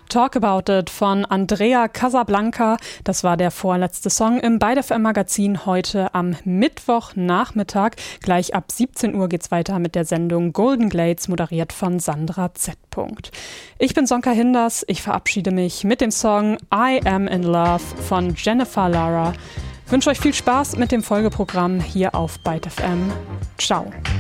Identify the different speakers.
Speaker 1: Talk About It von Andrea Casablanca. Das war der vorletzte Song im Byte FM Magazin heute am Mittwochnachmittag. Gleich ab 17 Uhr geht's weiter mit der Sendung Golden Glades, moderiert von Sandra Z. Ich bin Sonka Hinders. Ich verabschiede mich mit dem Song I Am in Love von Jennifer Lara. Ich wünsche euch viel Spaß mit dem Folgeprogramm hier auf Byte FM. Ciao.